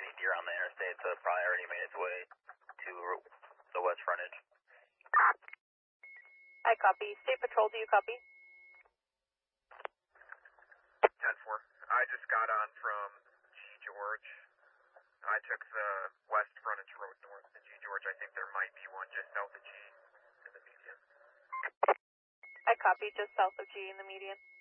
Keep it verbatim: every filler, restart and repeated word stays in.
deer on the interstate, so it probably already made its way to the west frontage. I copy. State Patrol, do you copy? ten four. I just got on from G. George. I took the west frontage road north to G. George. I think there might be one just south of G in the median. I copy. Just south of G in the median.